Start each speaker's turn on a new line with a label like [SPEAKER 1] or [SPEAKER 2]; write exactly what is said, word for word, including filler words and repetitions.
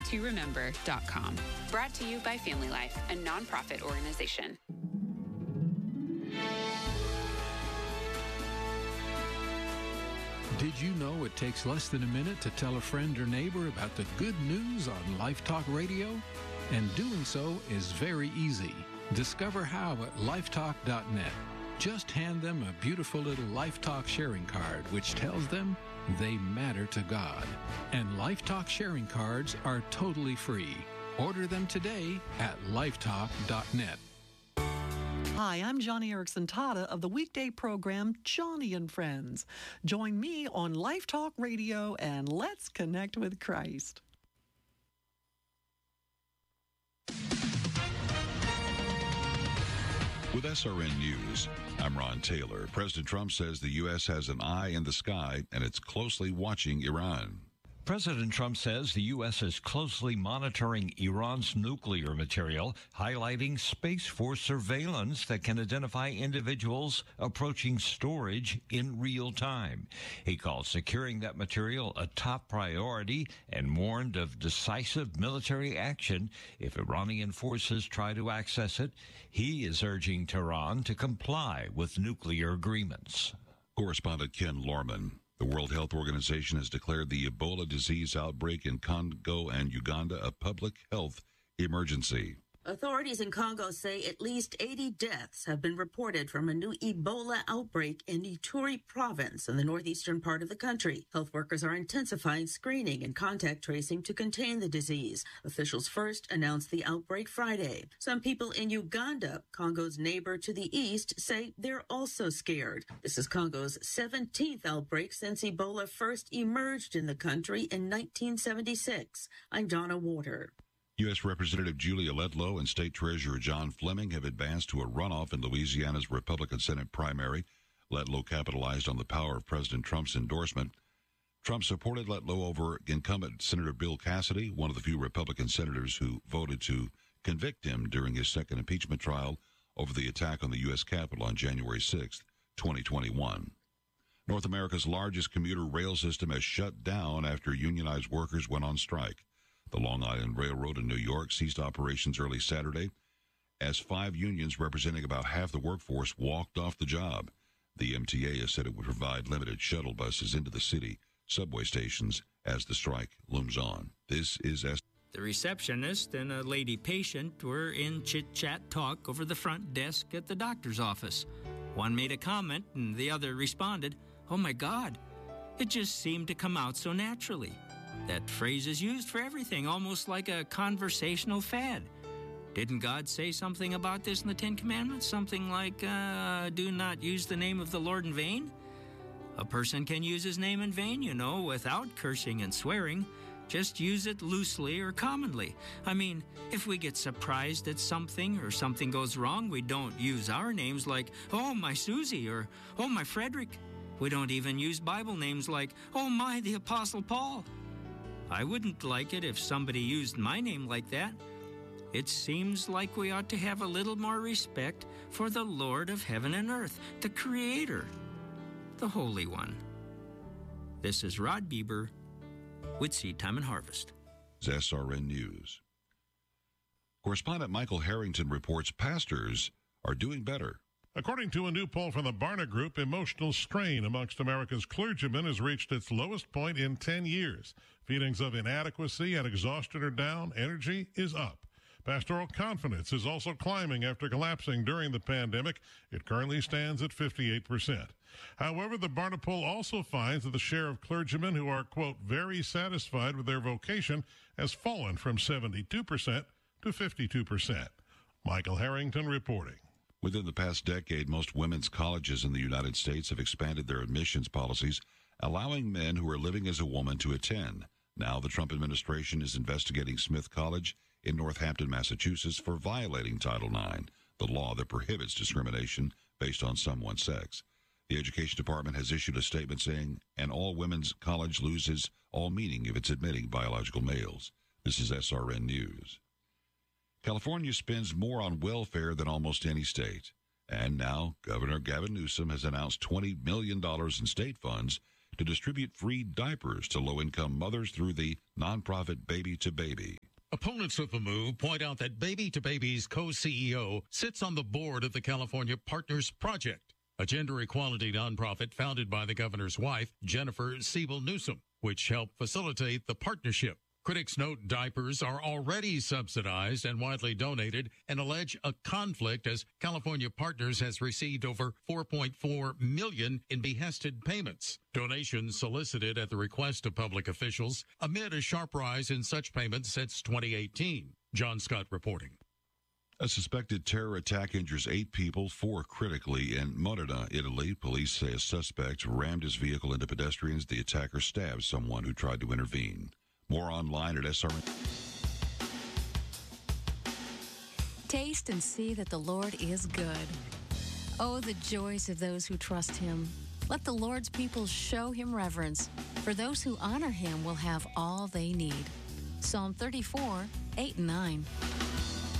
[SPEAKER 1] to remember dot com. Brought to you by Family Life, a nonprofit organization.
[SPEAKER 2] Did you know it takes less than a minute to tell a friend or neighbor about the good news on Life Talk Radio? And doing so is very easy. Discover how at life talk dot net. Just hand them a beautiful little Life Talk sharing card, which tells them they matter to God. And Life Talk sharing cards are totally free. Order them today at life talk dot net.
[SPEAKER 3] Hi, I'm Johnny Erickson Tata of the weekday program Johnny and Friends. Join me on Life Talk Radio and let's connect with Christ.
[SPEAKER 4] With S R N News, I'm Ron Taylor. President Trump says the U S has an eye in the sky and it's closely watching Iran.
[SPEAKER 5] President Trump says the U S is closely monitoring Iran's nuclear material, highlighting Space Force surveillance that can identify individuals approaching storage in real time. He called securing that material a top priority and warned of decisive military action if Iranian forces try to access it. He is urging Tehran to comply with nuclear agreements.
[SPEAKER 4] Correspondent Ken Lorman. The World Health Organization has declared the Ebola disease outbreak in Congo and Uganda a public health emergency.
[SPEAKER 6] Authorities in Congo say at least eighty deaths have been reported from a new Ebola outbreak in Ituri province in the northeastern part of the country. Health workers are intensifying screening and contact tracing to contain the disease. Officials first announced the outbreak Friday. Some people in Uganda, Congo's neighbor to the east, say they're also scared. This is Congo's seventeenth outbreak since Ebola first emerged in the country in nineteen seventy-six. I'm Donna Water.
[SPEAKER 4] U S. Representative Julia Ledlow and State Treasurer John Fleming have advanced to a runoff in Louisiana's Republican Senate primary. Ledlow capitalized on the power of President Trump's endorsement. Trump supported Ledlow over incumbent Senator Bill Cassidy, one of the few Republican senators who voted to convict him during his second impeachment trial over the attack on the U S. Capitol on January sixth, twenty twenty-one. North America's largest commuter rail system has shut down after unionized workers went on strike. The Long Island Railroad in New York ceased operations early Saturday as five unions representing about half the workforce walked off the job. The M T A has said it would provide limited shuttle buses into the city subway stations as the strike looms on. This is S.
[SPEAKER 7] The receptionist and a lady patient were in chit-chat talk over the front desk at the doctor's office. One made a comment and the other responded, "Oh my God, it just seemed to come out so naturally." That phrase is used for everything, almost like a conversational fad. Didn't God say something about this in the Ten Commandments? Something like, uh, do not use the name of the Lord in vain? A person can use his name in vain, you know, without cursing and swearing. Just use it loosely or commonly. I mean, if we get surprised at something or something goes wrong, we don't use our names like, oh, my Susie, or oh, my Frederick. We don't even use Bible names like, oh, my, the Apostle Paul. I wouldn't like it if somebody used my name like that. It seems like we ought to have a little more respect for the Lord of heaven and earth, the Creator, the Holy One. This is Rod Bieber with Seed Time and Harvest.
[SPEAKER 4] S R N News. Correspondent Michael Harrington reports pastors are doing better.
[SPEAKER 8] According to a new poll from the Barna Group, emotional strain amongst America's clergymen has reached its lowest point in ten years. Feelings of inadequacy and exhaustion are down. Energy is up. Pastoral confidence is also climbing after collapsing during the pandemic. It currently stands at fifty-eight percent. However, the Barna poll also finds that the share of clergymen who are, quote, very satisfied with their vocation has fallen from seventy-two percent to fifty-two percent. Michael Harrington reporting.
[SPEAKER 4] Within the past decade, most women's colleges in the United States have expanded their admissions policies, allowing men who are living as a woman to attend. Now the Trump administration is investigating Smith College in Northampton, Massachusetts, for violating Title nine, the law that prohibits discrimination based on someone's sex. The Education Department has issued a statement saying an all-women's college loses all meaning if it's admitting biological males. This is S R N News. California spends more on welfare than almost any state. And now Governor Gavin Newsom has announced twenty million dollars in state funds to distribute free diapers to low-income mothers through the nonprofit Baby to Baby.
[SPEAKER 9] Opponents of the move point out that Baby to Baby's co-C E O sits on the board of the California Partners Project, a gender equality nonprofit founded by the governor's wife, Jennifer Siebel Newsom, which helped facilitate the partnership. Critics note diapers are already subsidized and widely donated and allege a conflict as California Partners has received over four point four million dollars in behested payments, donations solicited at the request of public officials amid a sharp rise in such payments since twenty eighteen. John Scott reporting.
[SPEAKER 4] A suspected terror attack injures eight people, four critically, in Modena, Italy. Police say a suspect rammed his vehicle into pedestrians. The attacker stabbed someone who tried to intervene. More online at S R N.
[SPEAKER 10] Taste and see that the Lord is good. Oh, the joys of those who trust him. Let the Lord's people show him reverence, for those who honor him will have all they need. Psalm thirty-four, eight and nine.